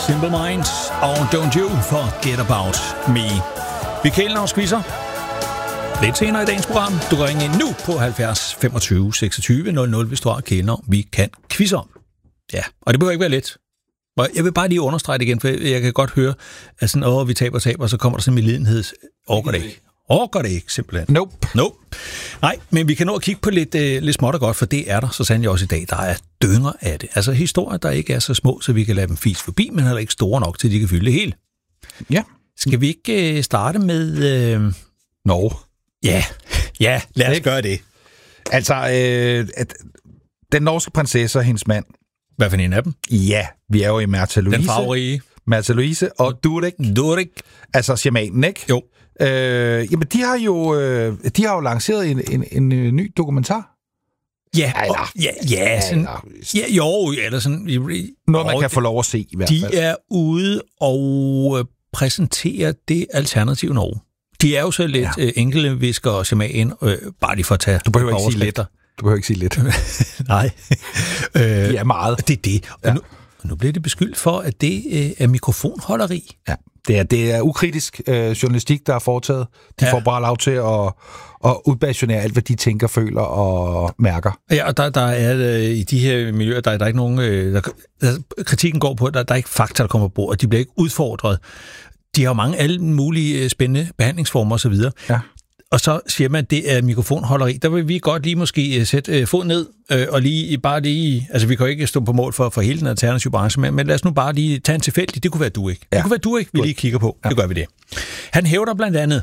Simple Minds og Don't You Forget About Me. Vi kæler og quizzer. Lidt senere i dagens program. Du kan ringe ind nu på 70 25 26 00, hvis du har kæler, vi kan quizze om. Ja, og det behøver ikke være let. Jeg vil bare lige understrege det igen, for jeg kan godt høre, at sådan, vi taber, og så kommer der sådan en medlidenhed. Orker det ikke, simpelthen. Nope. Nej, men vi kan nå at kigge på lidt småt og godt, for det er der så sandelig også i dag. Der er dynger af det. Altså historier, der ikke er så små, så vi kan lade dem fise forbi, men heller ikke store nok, til de kan fylde det hele. Ja. Skal vi ikke starte med... Norge? Ja, lad os gøre det. Altså, den norske prinsesse og hendes mand. Hvad for en af dem? Ja, vi er jo i Märtha Louise. Den farverige. Märtha Louise og Durek. Altså shamanen, ikke? Jo. Jamen, de har jo lanceret en ny dokumentar. Ja, eller sådan... Noget, man kan få lov at se, i hvert fald. De er ude og præsenterer det alternative Norge. De er jo så lidt enkelvisker og shamanen, bare de får tage... Du behøver ikke sige lidt. Nej. De er meget. Det er det. Og nu bliver det beskyldt for, at det er mikrofonholderi. Ja, det er ukritisk journalistik, der er foretaget. De får bare lov til at udbasionere alt, hvad de tænker, føler og mærker. Ja, og der er i de her miljøer, der er ikke nogen... kritikken går på, at der er ikke fakta, der kommer på bordet. De bliver ikke udfordret. De har jo mange alle mulige spændende behandlingsformer osv. Ja. Og så siger man, at det er mikrofonholderi. Der vil vi godt lige måske sætte fod ned, og bare lige... Altså, vi kan jo ikke stå på mål for hele den alternative branche, men lad os nu bare lige tage en tilfældig. Det kunne være du ikke. Det kunne være du ikke, vi lige kigger på. Ja. Det gør vi det. Han hævder blandt andet,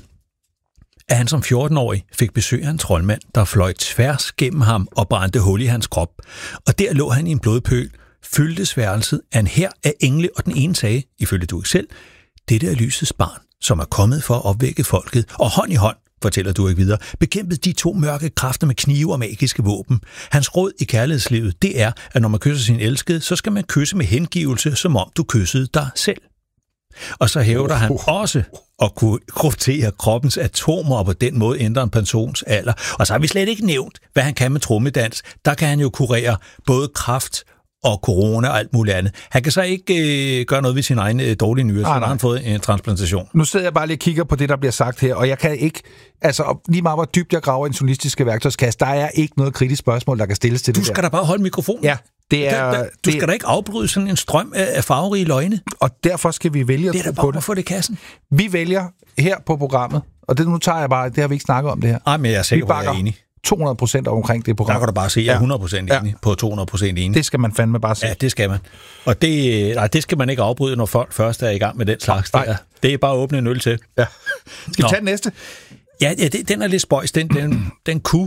at han som 14-årig fik besøg af en troldmand, der fløj tværs gennem ham og brændte hul i hans krop. Og der lå han i en blodpøl, fyldtes værelset af en hær af engle, og den ene sagde, ifølge du ikke selv, dette er lysets barn, som er kommet for at opvække folket, og hånd i hånd, fortæller du ikke videre, bekæmpede de to mørke kræfter med knive og magiske våben. Hans råd i kærlighedslivet, det er, at når man kysser sin elskede, så skal man kysse med hengivelse, som om du kyssede dig selv. Og så hævder han også at kunne kryptere kroppens atomer og på den måde ændre en persons alder. Og så har vi slet ikke nævnt, hvad han kan med trommedans. Der kan han jo kurere både kræft og corona og alt muligt andet. Han kan så ikke gøre noget ved sin egen dårlige nyre, så har han fået en transplantation. Nu sidder jeg bare lige og kigger på det, der bliver sagt her, og jeg kan ikke... Altså, lige meget hvor dybt jeg graver i en journalistiske værktøjskasse, der er ikke noget kritisk spørgsmål, der kan stilles til det. Du skal da bare holde mikrofonen. Ja, det er... Du skal da ikke afbryde sådan en strøm af farverige løgne. Og derfor skal vi vælge... Det er da bare at få det i kassen. Vi vælger her på programmet, og det nu tager jeg bare... Det har vi ikke snakket om det her. Nej, men jeg er sikker på, at jeg er enig. 200% omkring det program. Der kan du bare se, at jeg er 100% enig på 200% enig. Det skal man fandme bare se. Ja, det skal man. Og det skal man ikke afbryde, når folk først er i gang med den slags. Det er bare at åbne en øl til. Ja. Skal vi tage den næste? Ja, den er lidt spøjs. Den kunne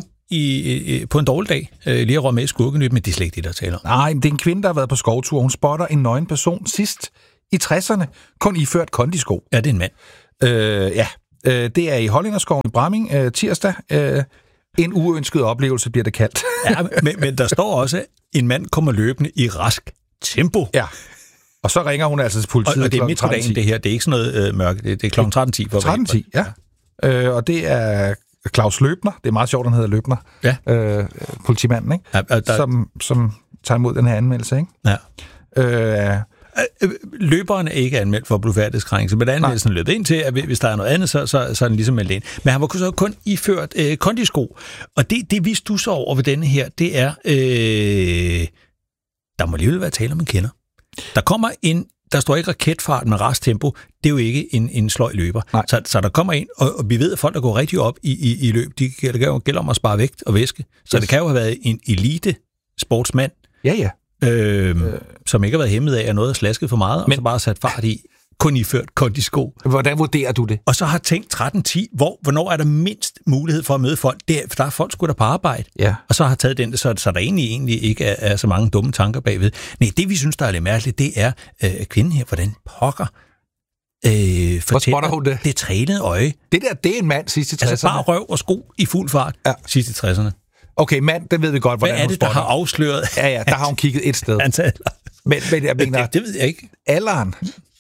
på en dårlig dag lige at røre med i skurkenyt, men det er slet ikke det, der taler om. Nej, det er en kvinde, der har været på skovtur. Hun spotter en nøgen person sidst i 60'erne, kun iført kondisko. Ja, det er en mand. Det er i Hollænderskoven i Bramming tirsdag. En uønsket oplevelse bliver det kaldt. Ja, men der står også, at en mand kommer løbende i rask tempo. Ja. Og så ringer hun altså til politiet. Og det er midt på dagen, det her. Det er ikke sådan noget mørke. Det er kl. 13.10. 13.10, ja. Og det er Claus Løbner. Det er meget sjovt, han hedder Løbner. Ja. Politimanden, ikke? Ja, som tager imod den her anmeldelse, ikke? Ja. Løberen er ikke anmeldt for blufærdighedskrænkelse, men anmeldelsen er løbet ind til, at hvis der er noget andet, så er den ligesom meldt ind. Men han var så kun iført kondisko, og det vi stusser over ved denne her, det er, der må alligevel være tale om en kender. Der kommer der står ikke raketfart med rask tempo, det er jo ikke en sløj løber. Så der kommer en, og vi ved, at folk, der går rigtig op i løb, det gælder om at spare vægt og væske, så det kan jo have været en elite sportsmand. Ja. Som ikke har været hæmmet af, at noget er slasket for meget, og så bare sat fart i, kun iført kondisko. Hvordan vurderer du det? Og så har tænkt 13.10, hvornår er der mindst mulighed for at møde folk? For der er folk sgu da på arbejde. Ja. Og så har taget den, så der egentlig ikke er så mange dumme tanker bagved. Nej, det vi synes, der er lidt mærkeligt, det er kvinden her, hvordan pokker fortæller det trænede øje. Det er en mand sidst i 60'erne. Altså bare røv og sko i fuld fart sidst i 60'erne. Okay, mand, det ved vi godt, hvordan hun spotter. Hvad er det, der har afsløret? Ja, der har hun kigget et sted. Men jeg mener... Det ved jeg ikke. Alderen.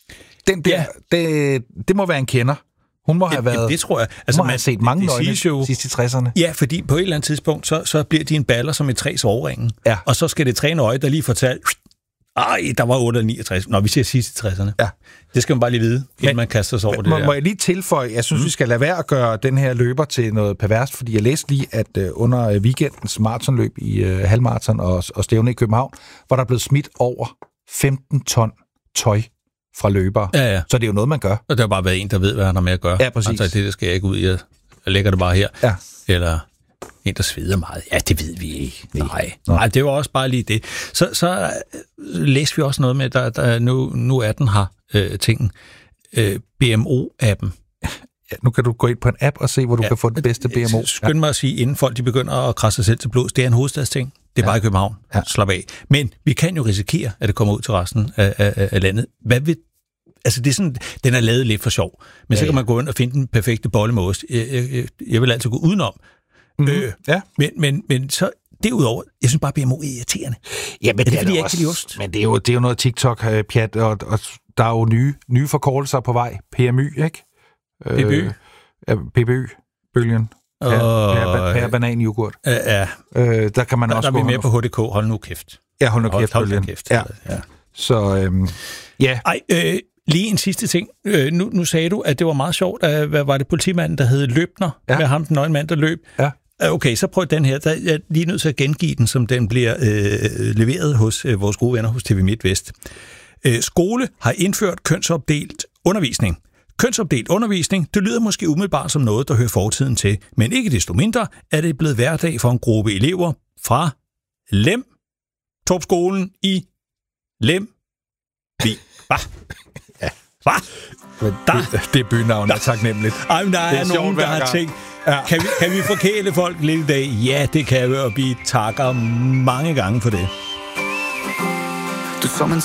Det må være en kender. Hun må have været... Det tror jeg. Altså, man har set mange nøgne sidst i 60'erne. Ja, fordi på et eller andet tidspunkt, så bliver de en baller som et træs overringen. Ja. Og så skal det træne øje, der lige fortælle, Der var 68. Nå, vi siger sidst i 60'erne. Ja. Det skal man bare lige vide, inden man kaster sig over det der. Må jeg lige tilføje, jeg synes, vi skal lade være at gøre den her løber til noget perverst, fordi jeg læste lige, at under weekendens maratonløb i halvmaraton og stævne i København, var der blevet smidt over 15 ton tøj fra løbere. Ja. Så det er jo noget, man gør. Og der har bare været en, der ved, hvad han har med at gøre. Ja, præcis. Altså, det skal jeg ikke ud i. Jeg lægger det bare her. Ja. Eller en, der sveder meget. Ja, det ved vi ikke. Nej, det var også bare lige det. Så læste vi også noget med, der nu 18 har tingen. BMO-appen. Ja, nu kan du gå ind på en app og se, hvor du kan få den bedste BMO. Skynd mig at sige, inden folk de begynder at krasse sig selv til blods, det er en hovedstadsting. Det er bare i København. Ja. Slap af. Men vi kan jo risikere, at det kommer ud til resten af landet. Hvad vil altså det er sådan, den er lavet lidt for sjov. Men så kan man gå ind og finde den perfekte bolle med ost. Jeg vil altid gå udenom. Men så derudover, jeg synes bare, BMO er irriterende. Ja, men det er fordi, jeg ikke kan lide ost? Men det er jo noget TikTok-pjat, og der er jo nye forkortelser på vej. PMY, ikke? PBY? PBY-bølgen. Per banan yoghurt. Ja. Der kan man også gå. Der er vi mere på HDK. Hold nu kæft. Ja, hold nu kæft. Ja. Så, ja. Lige en sidste ting. Nu sagde du, at det var meget sjovt. Hvad var det politimanden, der hed Løbner? Ja. Med ham, den nøgne mand, der løb. Ja. Okay, så prøv den her. Jeg er lige nødt til at gengive den, som den bliver leveret hos vores gode venner hos TV MidtVest. Skole har indført kønsopdelt undervisning. Kønsopdelt undervisning, det lyder måske umiddelbart som noget, der hører fortiden til, men ikke desto mindre er det blevet hverdag for en gruppe elever fra Lem, Torpskolen i Lem. Det er bynavn, der er taknemmeligt. Der er nogen, der har tænkt, kan vi forkæle folk lidt i dag? Ja, det kan vi, og vi takker mange gange for det. Du som en